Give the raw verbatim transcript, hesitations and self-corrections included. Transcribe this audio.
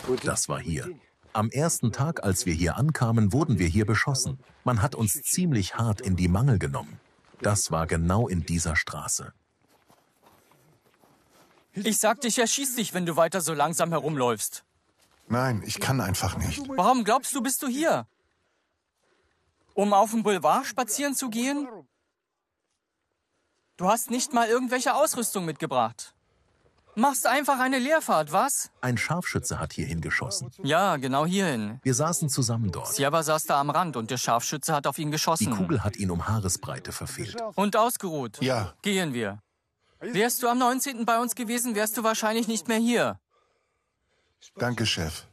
Das war hier. Am ersten Tag, als wir hier ankamen, wurden wir hier beschossen. Man hat uns ziemlich hart in die Mangel genommen. Das war genau in dieser Straße. Ich sagte, ich erschieß dich, wenn du weiter so langsam herumläufst. Nein, ich kann einfach nicht. Warum glaubst du, bist du hier? Um auf dem Boulevard spazieren zu gehen? Du hast nicht mal irgendwelche Ausrüstung mitgebracht. Machst einfach eine Leerfahrt, was? Ein Scharfschütze hat hierhin geschossen. Ja, genau hierhin. Wir saßen zusammen dort. Sjeba saß da am Rand und der Scharfschütze hat auf ihn geschossen. Die Kugel hat ihn um Haaresbreite verfehlt. Und ausgeruht. Ja. Gehen wir. Wärst du am neunzehnten bei uns gewesen, wärst du wahrscheinlich nicht mehr hier. Danke, Chef.